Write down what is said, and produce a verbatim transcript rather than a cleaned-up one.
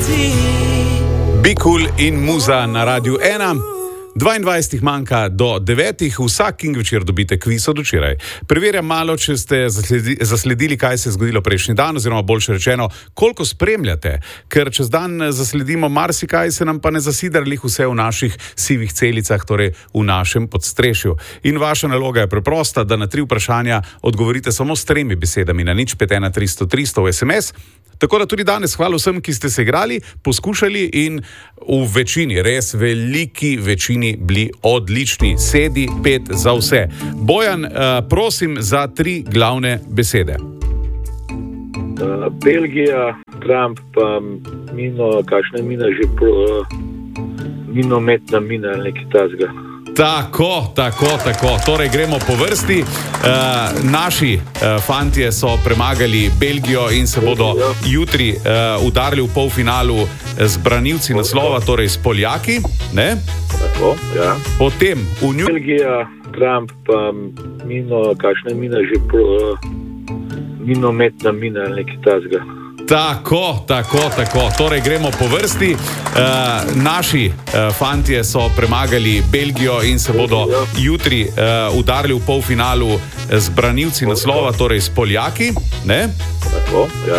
Be Cool in Muza na Radiu ena. dvaindvajset manjka do devetih, vsak večer dobite kviz od včeraj. Preverjam malo, če ste zasledili, kaj se je zgodilo prejšnji dan, oziroma boljše rečeno, koliko spremljate, ker čez dan zasledimo marsikaj, se nam pa ne zasidra lih vse v naših sivih celicah, torej v našem podstrešju. In vaša naloga je preprosta, da na tri vprašanja odgovorite samo s tremi besedami na nič pet ena tristo tristo v es em es. Tako da tudi danes hvala vsem, ki ste se igrali, poskušali in v večini, res veliki večini bili odlični. Sedi pet za vse. Bojan, prosim za tri glavne besede. Uh, Belgija, Trump, pa mino, kakšna mina že, pro, uh, minometna mina ali nekaj tazga. Tako, tako, tako. Torej gremo po vrsti. E, naši e, fantje so premagali Belgijo in se bodo jutri e, udarili v polfinalu z branilci naslova, torej s Poljaki. Ne? Tako, ja. Potem v New... Belgija, Trump, pa mino, kakšna mina že, pro, uh, minometna mina ali nekaj tazga. Tako, tako, tako. Torej gremo po vrsti. E, naši e, fantje so premagali Belgijo in se bodo jutri e, udarili v polfinalu z branilci naslova, torej s Poljaki. Ne? Tako, ja.